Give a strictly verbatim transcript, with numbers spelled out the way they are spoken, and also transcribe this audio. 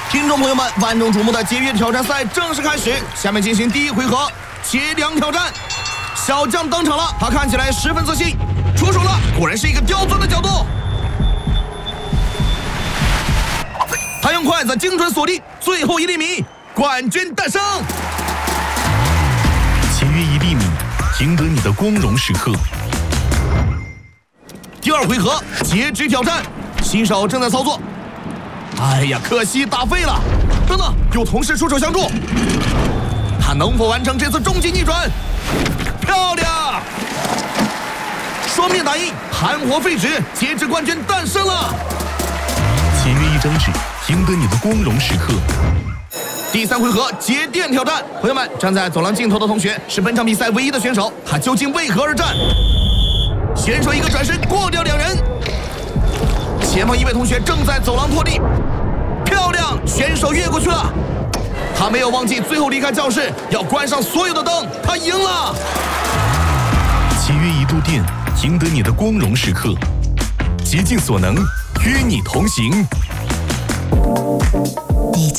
听众朋友们，万众瞩目的节约挑战赛正式开始，下面进行第一回合接粮挑战。小将登场了，他看起来十分自信，出手了，果然是一个刁钻的角度。他用筷子精准锁定最后一粒米，冠军诞生。 节约一粒米，赢得你的光荣时刻。 第二回合截肢挑战，新手正在操作。哎呀，可惜打废了。等等，有同事出手相助，他能否完成这次终极逆转？漂亮！双面打印，含活废纸，截肢冠军诞生了。 节约一张纸，赢得你的光荣时刻。 第三回合节电挑战，朋友们，站在走廊尽头的同学是本场比赛唯一的选手，他究竟为何而战？选手一个转身过掉两人，前方一位同学正在走廊拖地，漂亮，选手越过去了，他没有忘记最后离开教室要关上所有的灯，他赢了。 节约一度电，赢得你的光荣时刻，竭尽所能与你同行。 你